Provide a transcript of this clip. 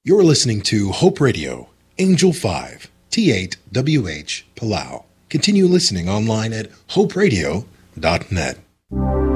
You're listening to Hope Radio, Angel 5, T8WH, Palau. Continue listening online at hoperadio.net.